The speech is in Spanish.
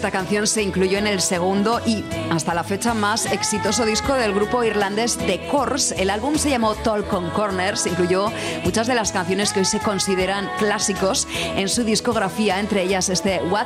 Esta canción se incluyó en el segundo y hasta la fecha más exitoso disco del grupo irlandés The Corrs. El álbum se llamó Talk on Corners, incluyó muchas de las canciones que hoy se consideran clásicos en su discografía, entre ellas este What